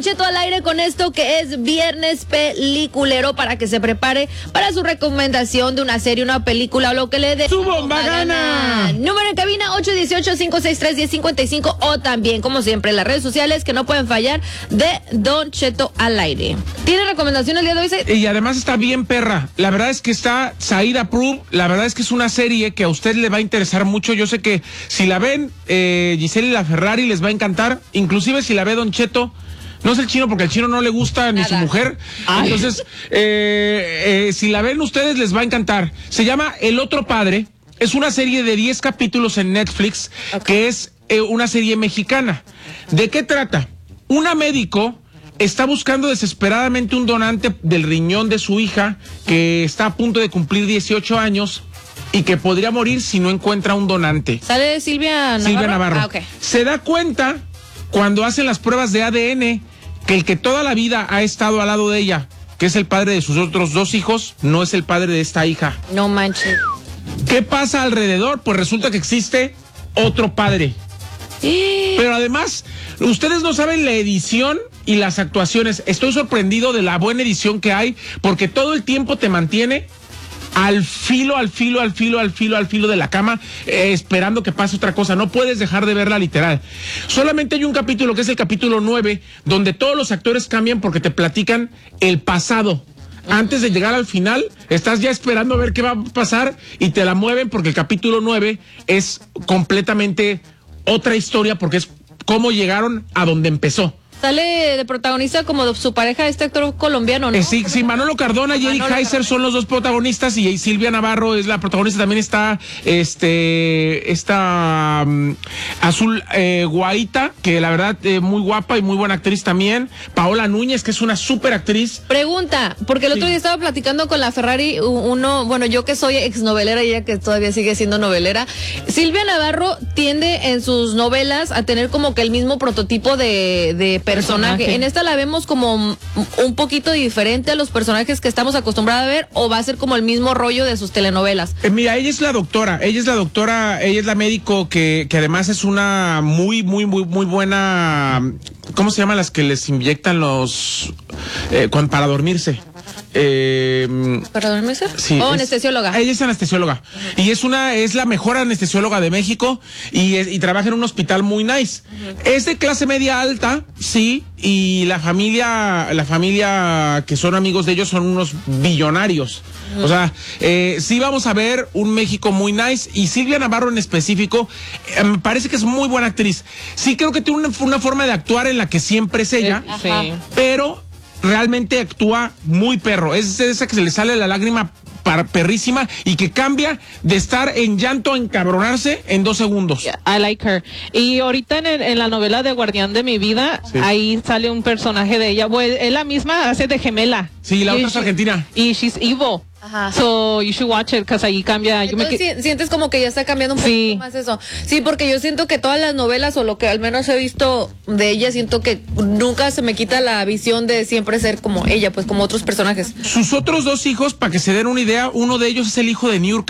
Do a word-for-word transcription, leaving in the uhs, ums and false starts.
Don Cheto al aire con esto que es Viernes Peliculero para que se prepare para su recomendación de una serie, una película o lo que le dé su bomba gana. Número en cabina ocho uno ocho, cinco seis tres, uno cero cinco cinco o también, como siempre, las redes sociales que no pueden fallar de Don Cheto al aire. ¿Tiene recomendación el día de hoy? Y además está bien perra. La verdad es que está Said Approved. La verdad es que es una serie que a usted le va a interesar mucho. Yo sé que si la ven, eh, Giselle y la Ferrari les va a encantar. Inclusive si la ve Don Cheto, no es el chino porque al chino no le gusta ni Nada. Su mujer. Ay. Entonces, eh, eh, si la ven ustedes les va a encantar. Se llama El Otro Padre. Es una serie de diez capítulos en Netflix, okay. que es eh, una serie mexicana. ¿De qué trata? Una médico está buscando desesperadamente un donante del riñón de su hija que está a punto de cumplir dieciocho años y que podría morir si no encuentra un donante. ¿Sale Silvia Navarro? Silvia Navarro. Ah, okay. Se da cuenta cuando hacen las pruebas de A D N que el que toda la vida ha estado al lado de ella, que es el padre de sus otros dos hijos, no es el padre de esta hija. No manches. ¿Qué pasa alrededor? Pues resulta que existe otro padre. Pero además, ustedes no saben la edición y las actuaciones. Estoy sorprendido de la buena edición que hay, porque todo el tiempo te mantiene al filo, al filo, al filo, al filo, al filo de la cama, eh, esperando que pase otra cosa. No puedes dejar de verla literal. Solamente hay un capítulo, que es el capítulo nueve, donde todos los actores cambian porque te platican el pasado. Antes de llegar al final, estás ya esperando a ver qué va a pasar y te la mueven porque el capítulo nueve es completamente otra historia porque es cómo llegaron a donde empezó. Sale de protagonista como de su pareja, este actor colombiano, ¿no? Eh, sí, sí, Manolo Cardona y Eddie Heiser son los dos protagonistas y Silvia Navarro es la protagonista. También está este esta um, Azul eh, Guaita, que la verdad eh, muy guapa y muy buena actriz también. Paola Núñez, que es una súper actriz. Pregunta, porque el otro sí. día estaba platicando con la Ferrari, uno, bueno, yo que soy exnovelera y ella que todavía sigue siendo novelera. Silvia Navarro tiende en sus novelas a tener como que el mismo prototipo de, de personaje. Personaje. En esta la vemos como un poquito diferente a los personajes que estamos acostumbrados a ver, o va a ser como el mismo rollo de sus telenovelas. Eh, mira, ella es la doctora, ella es la doctora, ella es la médico que, que además es una muy, muy, muy, muy buena. ¿Cómo se llaman las que les inyectan los eh, cuando, para dormirse? Eh, ¿Para dormirse? Sí. Oh, es, anestesióloga. Ella es anestesióloga. Uh-huh. Y es una, es la mejor anestesióloga de México y, y trabaja en un hospital muy nice. Uh-huh. Es de clase media alta, sí, y la familia, la familia que son amigos de ellos son unos billonarios. Uh-huh. O sea, eh, sí vamos a ver un México muy nice y Silvia Navarro en específico, eh, me parece que es muy buena actriz. Sí creo que tiene una, una forma de actuar en la que siempre es ella, sí. pero realmente actúa muy perro. Es esa que se le sale la lágrima para perrísima y que cambia de estar en llanto a encabronarse en dos segundos. Yeah, I like her. Y ahorita en, el, en la novela de Guardián de mi vida, sí. ahí sale un personaje de ella. Pues es la misma, hace de gemela. Sí, la y otra es argentina. Y she's evil. Ajá. So you should watch it, because ahí cambia. Entonces, yo me... sientes como que ya está cambiando un sí. poquito más eso. Sí, porque yo siento que todas las novelas, o lo que al menos he visto de ella, siento que nunca se me quita la visión de siempre ser como ella, pues como otros personajes. Sus otros dos hijos, para que se den una idea, uno de ellos es el hijo de Niurka.